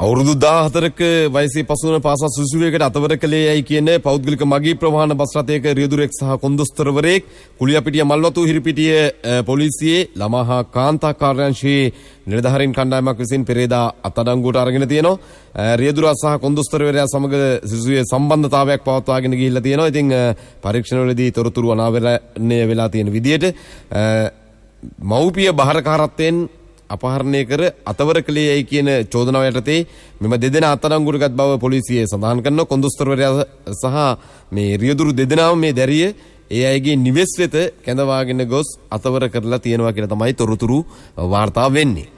අවුරුදු 14ක වයසේ පසුවන පාසල් සිසුවෙකුට අතවර කළේ යයි කියන පෞද්ගලික මගී ප්‍රවාහන බස් රථයක රියදුරෙක් සහ කොන්දොස්තරවරයෙක් කුලියපිටිය මල්වතු හිරිපිටිය පොලිසියේ ළමා හා කාන්තා කාර්යාංශයේ නිලධාරීන් කණ්ඩායමක් විසින් පෙරේදා අත්අඩංගුවට අරගෙන තියෙනවා. රියදුරා සහ කොන්දොස්තරවරයා සමග සිසුවේ සම්බන්ධතාවයක් පවත්වාගෙන ගිහිල්ලා තියෙනවා. ඉතින් පරීක්ෂණවලදී තොරතුරු අනාවරණය වෙලා තියෙන විදිහට මව්පිය බහරකාරත්වයෙන් අපහරණය කර අතවර කළේ යයි කියන චෝදනාව යටතේ මෙම දෙදෙනා අත්අඩංගුවට ගත් බව පොලිසිය සඳහන් කරනවා. කොන්දොස්තරවරයා සහ මේ රියදුරු දෙදෙනාම මේ දැරිය ඒ අයගේ නිවෙස් වෙත කැඳවාගෙන ගොස් අතවර කරලා තියෙනවා කියලා තමයි තොරතුරු වාර්තා වෙන්නේ.